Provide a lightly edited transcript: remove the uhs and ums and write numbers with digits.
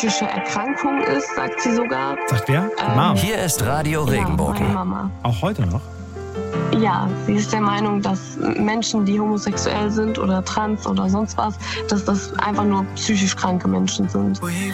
psychische Erkrankung ist, sagt sie sogar. Sagt wer? Die Mom. Hier ist Radio Ja, Regenbogen. meine Mama. Auch heute noch? Ja, sie ist der Meinung, dass Menschen, die homosexuell sind oder trans oder sonst was, dass das einfach nur psychisch kranke Menschen sind.